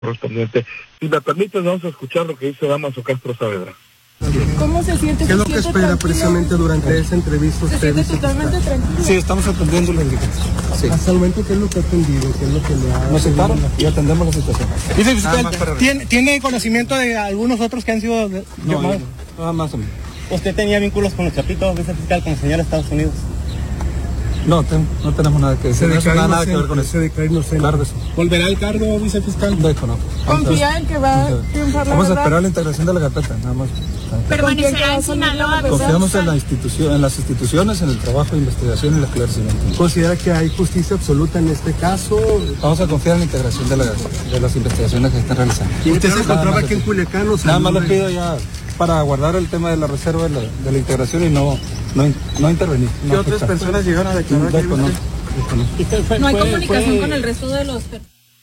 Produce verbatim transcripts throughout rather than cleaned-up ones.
correspondiente. Si me permites, vamos a escuchar lo que dice Dámaso Castro Saavedra. ¿Cómo se siente? ¿Qué es lo que espera tranquilo? Precisamente durante esa entrevista? ¿Se siente totalmente tranquilo? Sí, estamos atendiendo la indicación. Sí. Hasta el momento, ¿qué es lo que ha atendido? ¿Qué es lo que le ha... Nos sentaron y atendemos la situación. Dice fiscal, ¿tiene, ¿tiene conocimiento de algunos otros que han sido no, llamados? No, nada más o menos. ¿Usted tenía vínculos con los chapitos, vicefiscal, con el señor de Estados Unidos? No, ten, no tenemos nada que decir. Se no declara nada, inocente, nada que ver con eso. Se declara inocente. Claro que sí. ¿Volverá al cargo, vicefiscal? De hecho, no. ¿Confía en que va a triunfar la Vamos verdad? a esperar la integración de la carpeta, nada más. ¿Permanecerá en Sinaloa? Confiamos en, la institución, en las instituciones, en el trabajo de investigación y el esclarecimiento. ¿Considera que hay justicia absoluta en este caso? Vamos a confiar en la integración de, la, de las investigaciones que están realizando. ¿Usted se encontraba aquí en Culiacán o Nada más les pido ya para guardar el tema de la reserva de la, de la integración y no, no, no intervenir. ¿Qué no otras personas llegaron a declarar? Después, no, no. No hay comunicación con el resto de los...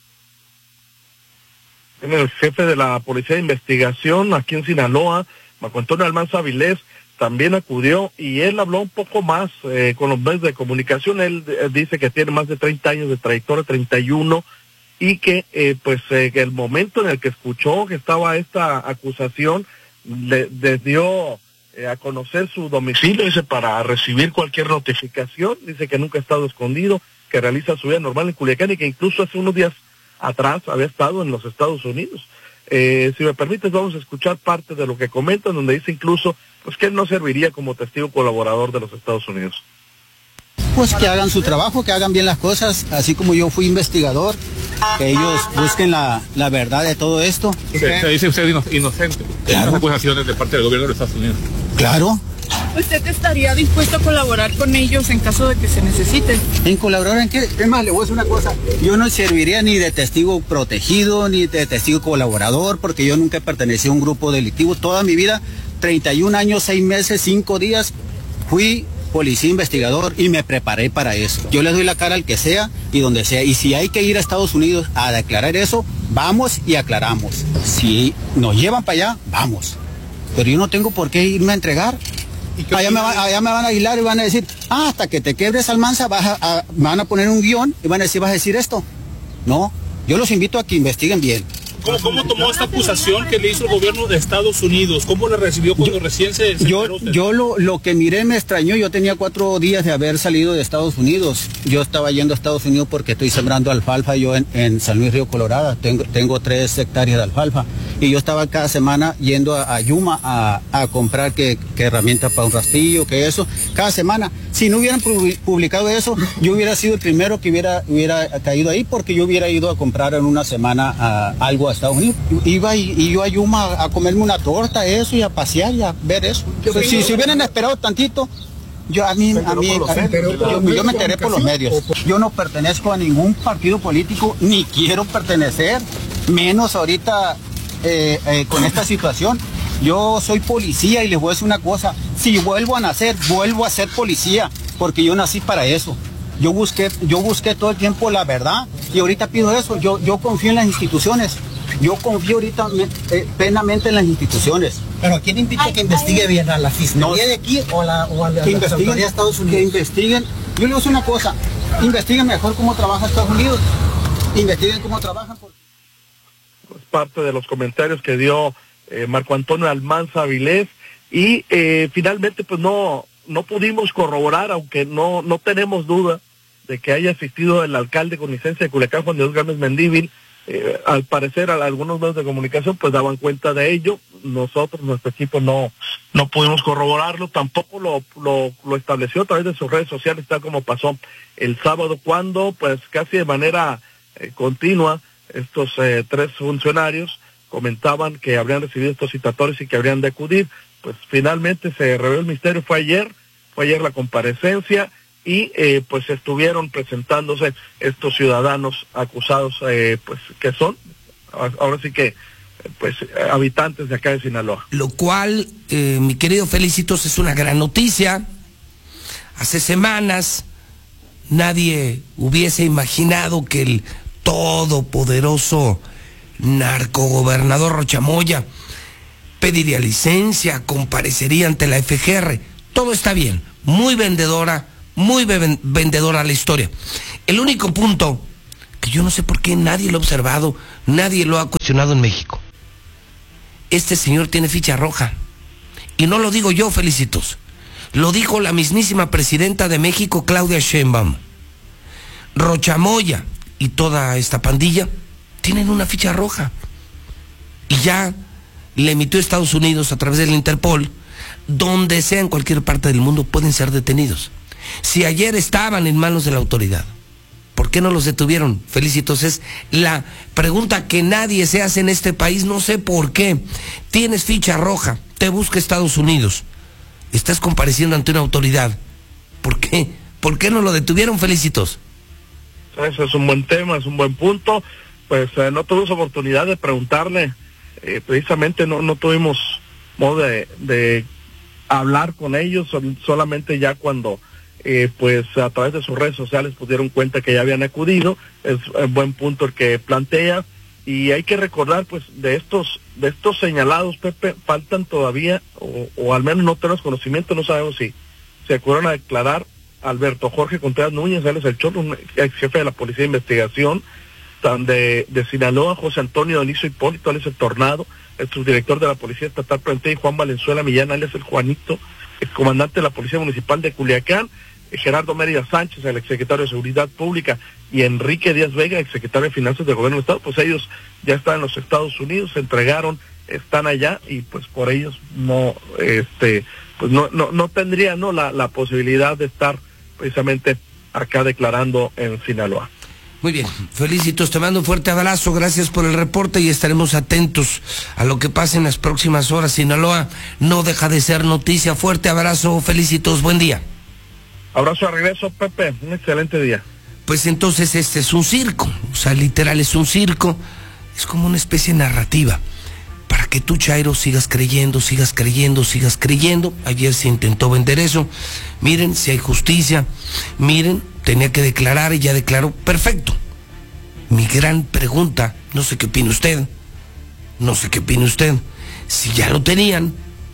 El jefe de la Policía de Investigación aquí en Sinaloa, Marco Antonio Almanza Avilés, también acudió y él habló un poco más eh, con los medios de comunicación. Él eh, dice que tiene más de treinta años de trayectoria, treinta y uno, y que eh, pues eh, que el momento en el que escuchó que estaba esta acusación, le, le dio eh, a conocer su domicilio, dice, para recibir cualquier notificación. Dice que nunca ha estado escondido, que realiza su vida normal en Culiacán y que incluso hace unos días atrás había estado en los Estados Unidos. Eh, si me permites, vamos a escuchar parte de lo que comentan, donde dice incluso pues que él no serviría como testigo colaborador de los Estados Unidos. Pues que hagan su trabajo, que hagan bien las cosas, así como yo fui investigador, que ellos busquen la, la verdad de todo esto. Se, se dice usted inocente. Claro. Las acusaciones de parte del gobierno de los Estados Unidos. Claro. ¿Usted estaría dispuesto a colaborar con ellos en caso de que se necesite? ¿En colaborar en qué? Es más, le voy a decir una cosa. Yo no serviría ni de testigo protegido, ni de testigo colaborador, porque yo nunca pertenecí a un grupo delictivo. Toda mi vida, treinta y un años, seis meses, cinco días, fui policía investigador y me preparé para eso. Yo les doy la cara al que sea y donde sea. Y si hay que ir a Estados Unidos a declarar eso, vamos y aclaramos. Si nos llevan para allá, vamos. Pero yo no tengo por qué irme a entregar. Allá me, va, allá me van a aislar y van a decir, ah, hasta que te quebres, Almanza, vas a, a, me van a poner un guión y van a decir, vas a decir esto. No, yo los invito a que investiguen bien. ¿Cómo, cómo tomó esta acusación que le hizo el gobierno de Estados Unidos? ¿Cómo la recibió cuando yo, recién se, se Yo, yo lo, lo que miré me extrañó. Yo tenía cuatro días de haber salido de Estados Unidos. Yo estaba yendo a Estados Unidos porque estoy sembrando alfalfa yo en, en San Luis Río Colorado. Tengo, tengo tres hectáreas de alfalfa. Y yo estaba cada semana yendo a, a Yuma a, a comprar que, que herramientas para un rastrillo, que eso, cada semana. Si no hubieran publicado eso, yo hubiera sido el primero que hubiera, hubiera caído ahí, porque yo hubiera ido a comprar en una semana a, algo a Estados Unidos. Iba y, y yo a Yuma a comerme una torta, eso, y a pasear y a ver eso. O sea, si se hubieran esperado tantito, yo a mí, a mí, a, yo, yo me enteré por los medios. Yo no pertenezco a ningún partido político, ni quiero pertenecer, menos ahorita eh, eh, con esta situación. Yo soy policía y les voy a decir una cosa, si vuelvo a nacer, vuelvo a ser policía, porque yo nací para eso. Yo busqué, yo busqué todo el tiempo la verdad y ahorita pido eso. Yo, yo confío en las instituciones. Yo confío ahorita eh, plenamente en las instituciones. ¿Pero a quién invita a que investigue bien? ¿A la fiscalía no, de aquí o, la, o a la, que a las autoridades de Estados Unidos? Que investiguen. Yo les digo una cosa, investiguen mejor cómo trabaja Estados Unidos. Investiguen cómo trabajan. Por... Es parte de los comentarios que dio eh, Marco Antonio Almanza Avilés y eh, finalmente pues no, no pudimos corroborar, aunque no, no tenemos duda de que haya asistido el alcalde con licencia de Culiacán, Juan de Dios Gámez Mendívil. Eh, al parecer a algunos medios de comunicación pues daban cuenta de ello. Nosotros, nuestro equipo no no pudimos corroborarlo, tampoco lo, lo, lo estableció a través de sus redes sociales, tal como pasó el sábado, cuando pues casi de manera eh, continua estos eh, tres funcionarios comentaban que habrían recibido estos citatorios y que habrían de acudir. Pues finalmente se reveló el misterio, fue ayer, fue ayer la comparecencia y eh, pues estuvieron presentándose estos ciudadanos acusados, eh, pues que son, ahora sí que, pues habitantes de acá de Sinaloa. Lo cual, eh, mi querido Felicitos, es una gran noticia. Hace semanas nadie hubiese imaginado que el todopoderoso narcogobernador Rocha Moya pediría licencia, comparecería ante la F G R. Todo está bien, muy vendedora, muy vendedora la historia. El único punto que yo no sé por qué nadie lo ha observado, nadie lo ha cuestionado en México. Este señor tiene ficha roja. Y no lo digo yo, Felicitos. Lo dijo la mismísima presidenta de México, Claudia Sheinbaum. Rocha Moya y toda esta pandilla tienen una ficha roja. Y ya le emitió Estados Unidos a través del Interpol, donde sea en cualquier parte del mundo pueden ser detenidos. Si ayer estaban en manos de la autoridad, ¿por qué no los detuvieron? Felicitos, es la pregunta que nadie se hace en este país, no sé por qué. Tienes ficha roja, te busca Estados Unidos, estás compareciendo ante una autoridad. ¿Por qué? ¿Por qué no lo detuvieron, Felicitos? Eso es un buen tema, es un buen punto. Pues eh, no tuvimos oportunidad de preguntarle, eh, precisamente no, no tuvimos modo de, de hablar con ellos, sol, solamente ya cuando eh, pues a través de sus redes sociales pudieron cuenta que ya habían acudido. Es un buen punto el que plantea, y hay que recordar pues de estos de estos señalados, Pepe, faltan todavía, o, o al menos no tenemos conocimiento, no sabemos si se acudieron a declarar Alberto Jorge Contreras Núñez, él es el Cholo, un ex jefe de la Policía de Investigación de, de Sinaloa, José Antonio Donizo Hipólito, él es el Tornado, el subdirector de la Policía Estatal Preventiva, y Juan Valenzuela Millán, él es el Juanito, el comandante de la Policía Municipal de Culiacán, Gerardo Mérida Sánchez, el exsecretario de Seguridad Pública, y Enrique Díaz Vega, exsecretario de Finanzas del Gobierno del Estado. Pues ellos ya están en los Estados Unidos, se entregaron, están allá, y pues por ellos no, este, pues no, no, no tendrían, ¿no?, la, la posibilidad de estar precisamente acá declarando en Sinaloa. Muy bien, Felicitos, te mando un fuerte abrazo, gracias por el reporte y estaremos atentos a lo que pase en las próximas horas. Sinaloa no deja de ser noticia. Fuerte abrazo, Felicitos, buen día. Abrazo de regreso, Pepe, un excelente día. Pues entonces este es un circo, o sea, literal es un circo, es como una especie de narrativa, para que tú, Chairo, sigas creyendo, sigas creyendo, sigas creyendo. Ayer se intentó vender eso. Miren, si hay justicia, miren, tenía que declarar y ya declaró, perfecto. Mi gran pregunta, no sé qué opina usted, no sé qué opina usted, si ya lo tenían,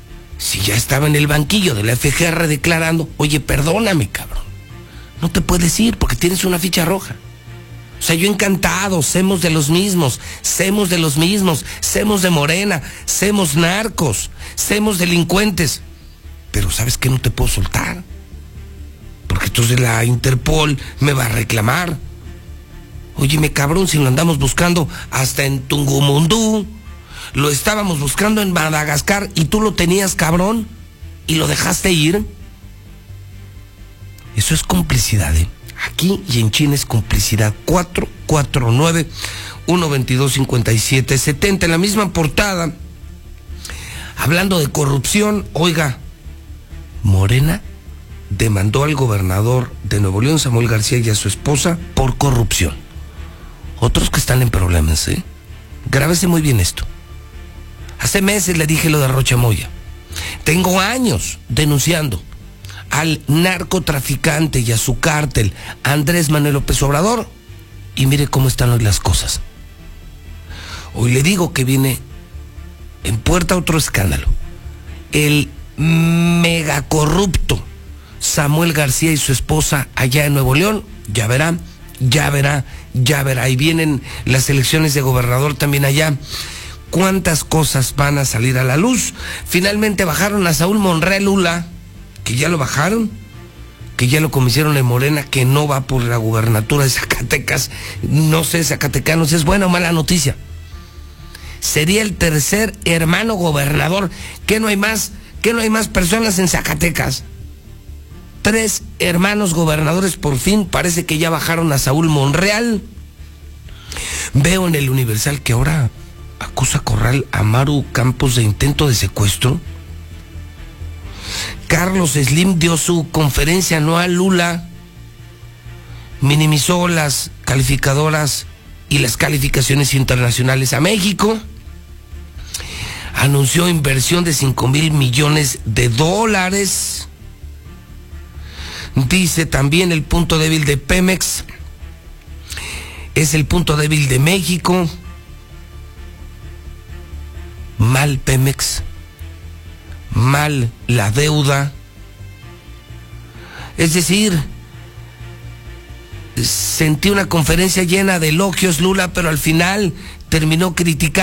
si ya estaba en el banquillo de la F G R declarando, oye, perdóname, cabrón, no te puedes ir porque tienes una ficha roja. O sea, yo encantado, semos de los mismos, semos de los mismos, semos de Morena, semos narcos, semos delincuentes. Pero ¿sabes qué? No te puedo soltar. Porque entonces la Interpol me va a reclamar. Óyeme, cabrón, si lo andamos buscando hasta en Tungumundú, lo estábamos buscando en Madagascar y tú lo tenías, cabrón, y lo dejaste ir. Eso es complicidad, ¿eh? Aquí y en China es complicidad. Cuatro cuatro nueve, uno veintidós, cincuenta y siete setenta. En la misma portada, hablando de corrupción, oiga, Morena demandó al gobernador de Nuevo León, Samuel García, y a su esposa por corrupción. Otros que están en problemas, ¿eh? Grábese muy bien esto. Hace meses le dije lo de Rocha Moya. Tengo años denunciando al narcotraficante y a su cártel, Andrés Manuel López Obrador, y mire cómo están hoy las cosas. Hoy le digo que viene en puerta otro escándalo. El mega corrupto Samuel García y su esposa allá en Nuevo León, ya verá, ya verá, ya verá. Y vienen las elecciones de gobernador también allá. ¿Cuántas cosas van a salir a la luz? Finalmente bajaron a Saúl Monreal Lula, que ya lo bajaron, que ya lo convencieron en Morena, que no va por la gubernatura de Zacatecas. No sé, zacatecanos, ¿es buena o mala noticia? Sería el tercer hermano gobernador. ¿Qué no hay más? ¿Qué no hay más personas en Zacatecas? Tres hermanos gobernadores por fin, parece que ya bajaron a Saúl Monreal. Veo en el Universal que ahora acusa Corral a Maru Campos de intento de secuestro. Carlos Slim dio su conferencia anual. Lula minimizó las calificadoras y las calificaciones internacionales a México. Anunció inversión de cinco mil millones de dólares. Dice también el punto débil de Pemex es el punto débil de México. Mal Pemex, mal la deuda. Es decir, sentí una conferencia llena de elogios, Lula, pero al final terminó criticando